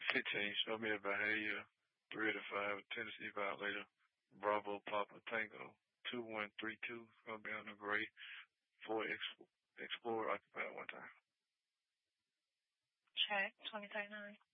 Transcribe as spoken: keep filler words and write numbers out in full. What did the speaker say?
fifteen, show me a behavior. Three to five, Tennessee violator. Bravo Papa Tango. Two one three two. Gonna be on the gray. Four Explorer occupied one time. Check. twenty thirty-nine.